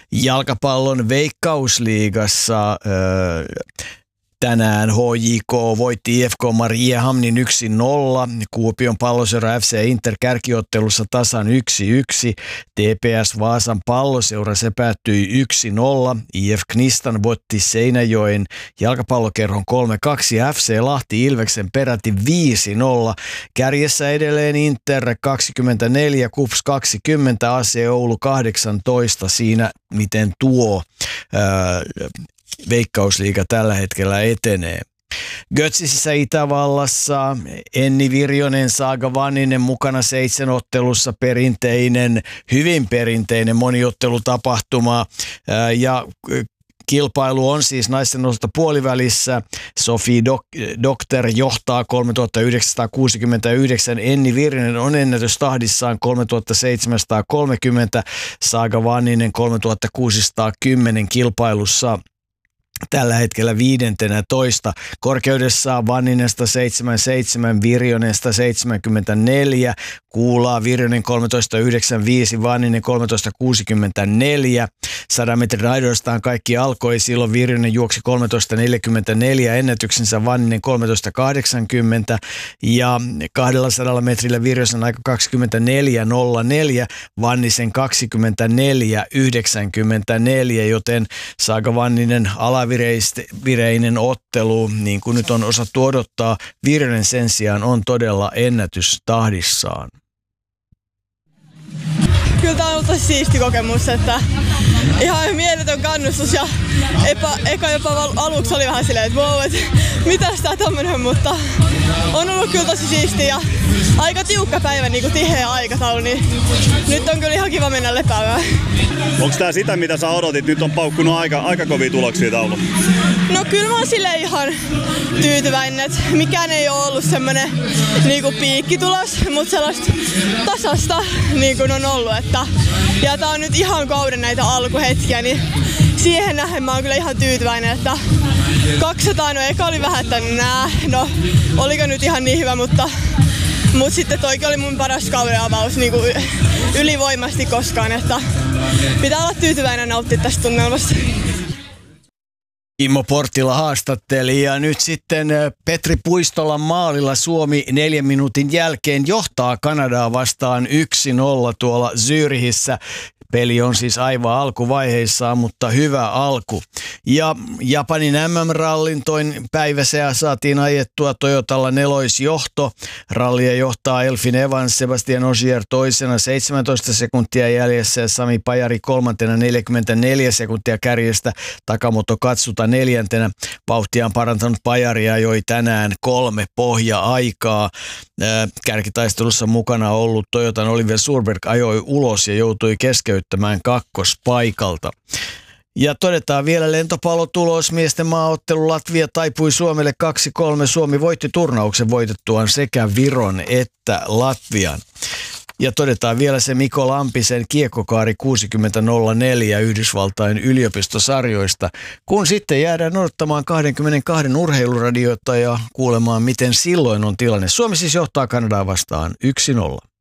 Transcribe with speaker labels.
Speaker 1: Jalkapallon Veikkausliigassa tänään HJK voitti IFK Mariehamnin 1-0. Kuopion Palloseura FC Inter kärkiottelussa tasan 1-1. TPS Vaasan Palloseura se päättyi 1-0. IF Knistan voitti Seinäjoen jalkapallokerhon 3-2. FC Lahti Ilveksen peräti 5-0. Kärjessä edelleen Inter 24, KuPS 20, AC Oulu 18. Siinä miten tuo Veikkausliiga tällä hetkellä etenee. Götzisissä Itävallassa Enni Virjonen, Saaga Vanninen mukana 7 ottelussa, hyvin perinteinen moniottelutapahtuma ja kilpailu on siis naisten osalta puolivälissä. Sofi Dokter johtaa 3969. Enni Virjonen on ennätystahdissaan 3730. Saaga Vanninen 3610 kilpailussa tällä hetkellä 15. Korkeudessaan Vanninesta 77, Virjonesta 74, Kuulaa Virjonen 13.95, Vanninen 13.64. 100 metrin aidoistaan kaikki alkoi, silloin Virjonen juoksi 13.44, ennätyksensä Vanninen 13.80 ja 200 metrillä Virjosen aika 24.04, Vannisen 24.94, joten Saaga Vanninen alavireinen ottelu, niin kuin nyt on osattu odottaa. Virjonen sen sijaan on todella ennätystahdissaan.
Speaker 2: Kyllä tämä on ollut tosi siisti kokemus, että ihan mieletön kannustus ja eka jopa aluksi oli vähän silleen, että wow, että mitäs tää tämmönen, mutta on ollut kyllä tosi siisti ja aika tiukka päivä, niin kuin tiheä aikataulu, niin nyt on kyllä ihan kiva mennä lepäämään.
Speaker 3: Onko tää sitä, mitä sä odotit? Nyt on paukkunut aika kovia tuloksia taulu.
Speaker 2: No kyllä mä oon silleen ihan tyytyväinen, että mikään ei ole ollut semmonen niinku piikkitulos, mutta sellaista tasasta niin kuin on ollut. Ja tää on nyt ihan kauden näitä alkuhetkiä, niin siihen nähden mä oon kyllä ihan tyytyväinen, että 200, no eka oli vähän, että no oliko nyt ihan niin hyvä, mutta sitten toikin oli mun paras kauden avaus niin kuin ylivoimasti koskaan, että pitää olla tyytyväinen ja nauttia tästä tunnelmasta.
Speaker 1: Immo Porttila haastatteli ja nyt sitten Petri Puistolan maalilla Suomi 4 minuutin jälkeen johtaa Kanadaa vastaan 1-0 tuolla Zürichissä. Peli on siis aivan alkuvaiheissaan, mutta hyvä alku. Ja Japanin MM-rallin toin päiväsää saatiin ajettua Toyotalla nelosjohto. Rallia johtaa Elfyn Evans, Sebastian Ogier toisena 17 sekuntia jäljessä ja Sami Pajari kolmantena 44 sekuntia kärjestä. Takamoto Katsuta neljäntenä. Vauhtia on parantanut Pajari ja joi tänään 3 pohja-aikaa. Kärkitaistelussa mukana ollut Toyotan Oliver Surberg ajoi ulos ja joutui keskeyttämään kakkospaikalta. Ja todetaan vielä lentopallotulos. Miesten maaottelu Latvia taipui Suomelle 2-3. Suomi voitti turnauksen voitettuaan sekä Viron että Latvian. Ja todetaan vielä se Miko Lampisen kiekkokaari 60.04 Yhdysvaltain yliopistosarjoista, kun sitten jäädään odottamaan 22 urheiluradiota ja kuulemaan, miten silloin on tilanne. Suomi siis johtaa Kanadaa vastaan 1-0.